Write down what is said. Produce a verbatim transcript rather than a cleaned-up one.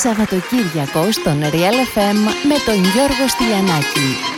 Σαββατοκύριακο στον Real εφ εμ με τον Γιώργο Στυλιανάκη.